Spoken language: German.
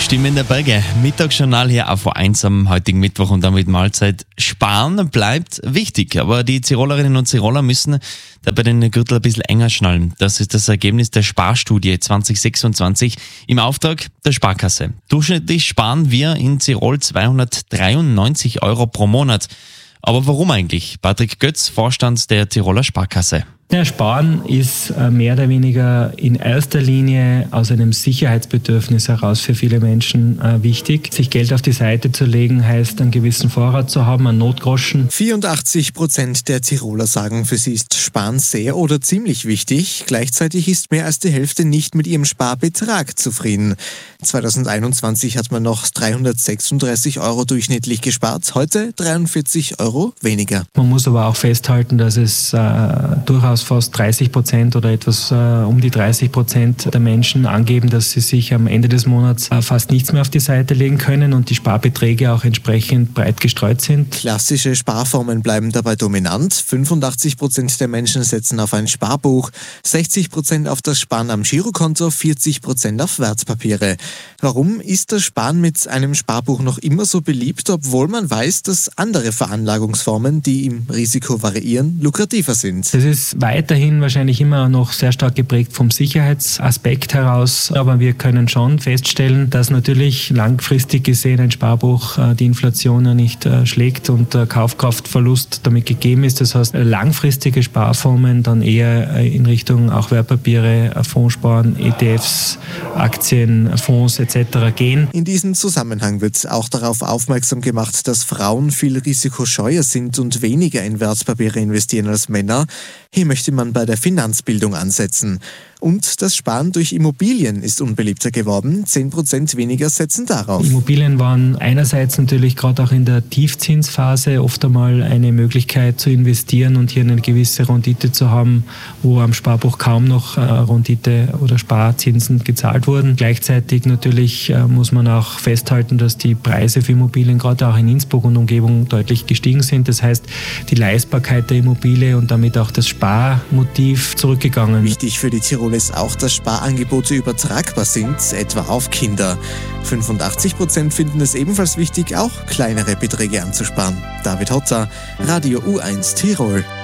Stimmen der Berge. Mittagsjournal hier auf A1 am heutigen Mittwoch und damit Mahlzeit. Sparen bleibt wichtig, aber die Tirolerinnen und Tiroler müssen dabei den Gürtel ein bisschen enger schnallen. Das ist das Ergebnis der Sparstudie 2026 im Auftrag der Sparkasse. Durchschnittlich sparen wir in Tirol 293 Euro pro Monat. Aber warum eigentlich? Patrick Götz, Vorstand der Tiroler Sparkasse. Ja, Sparen ist mehr oder weniger in erster Linie aus einem Sicherheitsbedürfnis heraus für viele Menschen wichtig. Sich Geld auf die Seite zu legen, heißt einen gewissen Vorrat zu haben, einen Notgroschen. 84% der Tiroler sagen, für sie ist Sparen sehr oder ziemlich wichtig. Gleichzeitig ist mehr als die Hälfte nicht mit ihrem Sparbetrag zufrieden. 2021 hat man noch 336 Euro durchschnittlich gespart, heute 43 Euro weniger. Man muss aber auch festhalten, dass es durchaus fast 30% oder etwas um die 30% der Menschen angeben, dass sie sich am Ende des Monats fast nichts mehr auf die Seite legen können und die Sparbeträge auch entsprechend breit gestreut sind. Klassische Sparformen bleiben dabei dominant. 85% der Menschen setzen auf ein Sparbuch, 60% auf das Sparen am Girokonto, 40% auf Wertpapiere. Warum ist das Sparen mit einem Sparbuch noch immer so beliebt, obwohl man weiß, dass andere Veranlagungsformen, die im Risiko variieren, lukrativer sind? Das ist weiterhin wahrscheinlich immer noch sehr stark geprägt vom Sicherheitsaspekt heraus, aber wir können schon feststellen, dass natürlich langfristig gesehen ein Sparbuch die Inflation ja nicht schlägt und der Kaufkraftverlust damit gegeben ist. Das heißt, langfristige Sparformen dann eher in Richtung auch Wertpapiere, Fondssparen, ETFs, Aktien, Fonds etc. gehen. In diesem Zusammenhang wird auch darauf aufmerksam gemacht, dass Frauen viel risikoscheuer sind und weniger in Wertpapiere investieren als Männer. Hier möchte man bei der Finanzbildung ansetzen. Und das Sparen durch Immobilien ist unbeliebter geworden. 10% weniger setzen darauf. Immobilien waren einerseits natürlich gerade auch in der Tiefzinsphase oft einmal eine Möglichkeit zu investieren und hier eine gewisse Rendite zu haben, wo am Sparbuch kaum noch Rendite oder Sparzinsen gezahlt wurden. Gleichzeitig natürlich muss man auch festhalten, dass die Preise für Immobilien gerade auch in Innsbruck und Umgebung deutlich gestiegen sind. Das heißt, die Leistbarkeit der Immobilie und damit auch das Sparmotiv zurückgegangen. Wichtig für die Tiroler ist auch, dass Sparangebote übertragbar sind, etwa auf Kinder. 85% finden es ebenfalls wichtig, auch kleinere Beträge anzusparen. David Hotter, Radio U1 Tirol.